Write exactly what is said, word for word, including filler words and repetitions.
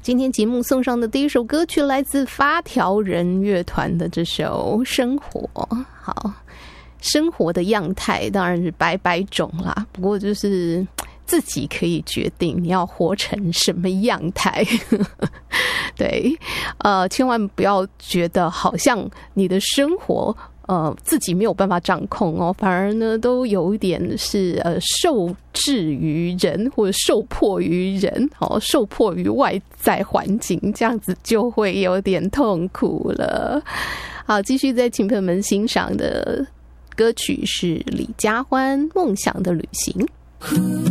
今天节目送上的第一首歌曲来自发条人乐团的这首《生活》。好，生活的样态当然是百百种啦，不过就是自己可以决定你要活成什么样态。对，呃，千万不要觉得好像你的生活呃自己没有办法掌控哦，反而呢都有一点是呃受制于人或者受迫于人哦，受迫于外在环境，这样子就会有点痛苦了。好，继续再请朋友们欣赏的歌曲是李佳欢《梦想的旅行》。